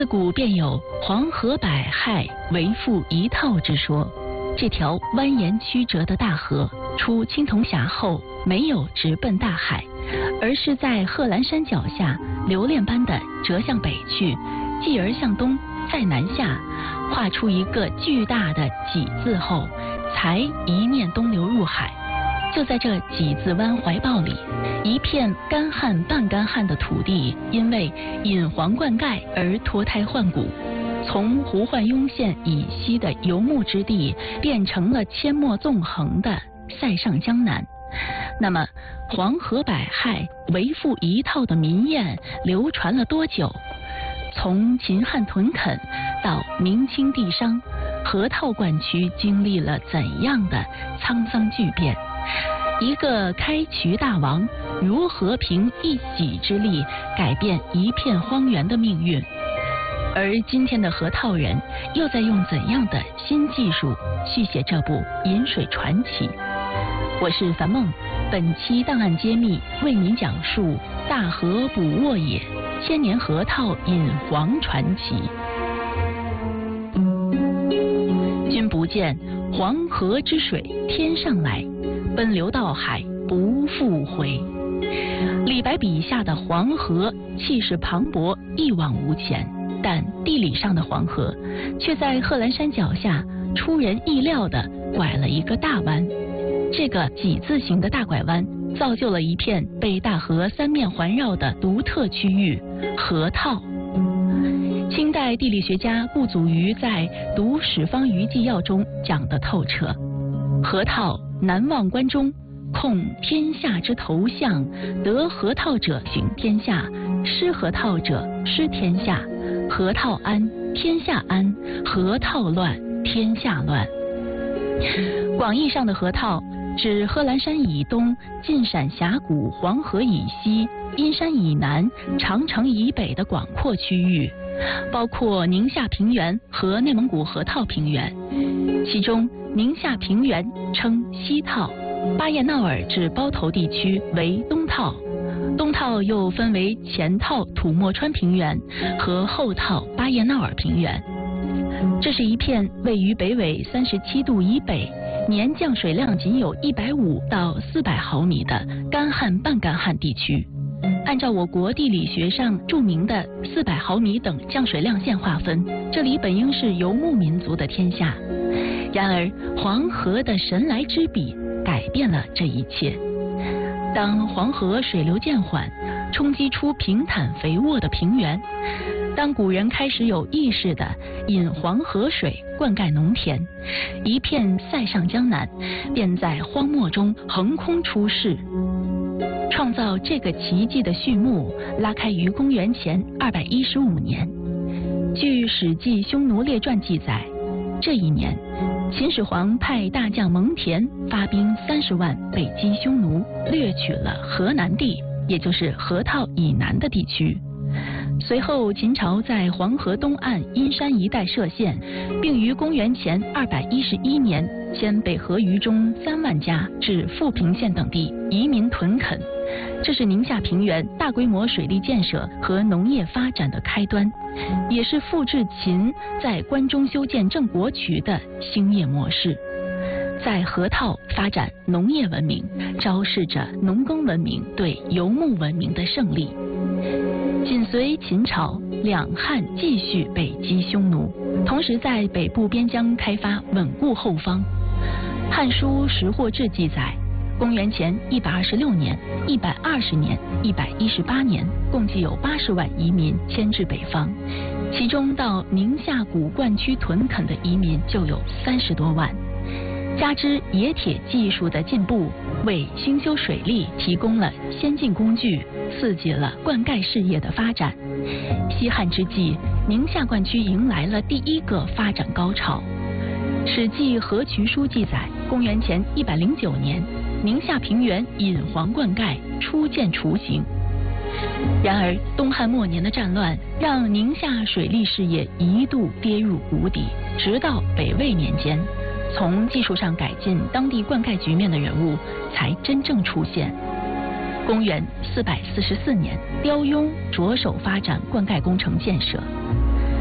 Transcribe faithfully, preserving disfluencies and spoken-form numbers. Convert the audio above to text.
自古便有黄河百害为复一套之说。这条蜿蜒曲折的大河出青铜峡后，没有直奔大海，而是在贺兰山脚下流链般的折向北去，继而向东，再南下，画出一个巨大的几字后，才一面东流入海。就在这几字湾怀抱里，一片干旱半干旱的土地，因为引黄灌溉而脱胎换骨，从胡焕庸县以西的游牧之地，变成了阡陌纵横的塞上江南。那么，黄河百害为复一套的民谚流传了多久？从秦汉屯垦到明清帝商，河套灌区经历了怎样的沧桑巨变？一个开渠大王如何凭一己之力改变一片荒原的命运？而今天的河套人又在用怎样的新技术续写这部饮水传奇？我是樊梦，本期档案揭秘为您讲述大河捕沃野，千年河套引黄传奇。君不见黄河之水天上来，奔流到海不复回。李白笔下的黄河气势磅礴，一往无前，但地理上的黄河却在贺兰山脚下出人意料地拐了一个大弯。这个几字形的大拐弯造就了一片被大河三面环绕的独特区域——河套。清代地理学家顾祖禹在《读史方舆纪要》中讲得透彻：河套南望关中，控天下之头项，得河套者行天下，失河套者失天下。河套安，天下安；河套乱，天下乱。广义上的河套指贺兰山以东、晋陕峡谷、黄河以西、阴山以南、长城以北的广阔区域，包括宁夏平原和内蒙古河套平原。其中，宁夏平原称西套，巴彦淖尔至包头地区为东套，东套又分为前套土默川平原和后套巴彦淖尔平原。这是一片位于北纬三十七度以北，年降水量仅有一百五到四百毫米的干旱半干旱地区。按照我国地理学上著名的四百毫米等降水量线划分，这里本应是游牧民族的天下。然而，黄河的神来之笔改变了这一切。当黄河水流渐缓，冲击出平坦肥沃的平原，当古人开始有意识地引黄河水灌溉农田，一片塞上江南便在荒漠中横空出世。创造这个奇迹的序幕拉开于公元前二百一十五年。据《史记·匈奴列传》记载，这一年，秦始皇派大将蒙恬发兵三十万北击匈奴，掠取了河南地，也就是河套以南的地区。随后，秦朝在黄河东岸阴山一带设县，并于公元前二百一十一年迁北河余中三万家至富平县等地移民屯垦。这是宁夏平原大规模水利建设和农业发展的开端，也是复制秦在关中修建郑国渠的兴业模式。在河套发展农业文明，昭示着农耕文明对游牧文明的胜利。紧随秦朝，两汉继续北击匈奴，同时在北部边疆开发稳固后方。《汉书·识货志》记载，公元前一百二十六年、一百二十年、一百一十八年，共计有八十万移民迁至北方，其中到宁夏古灌区屯垦的移民就有三十多万。加之冶铁技术的进步，为兴修水利提供了先进工具，刺激了灌溉事业的发展。西汉之际，宁夏灌区迎来了第一个发展高潮。《史记·河渠书》记载，公元前一百零九年，宁夏平原引黄灌溉初见雏形。然而，东汉末年的战乱让宁夏水利事业一度跌入谷底，直到北魏年间，从技术上改进当地灌溉局面的人物才真正出现。公元四百四十四年，刁雍着手发展灌溉工程建设，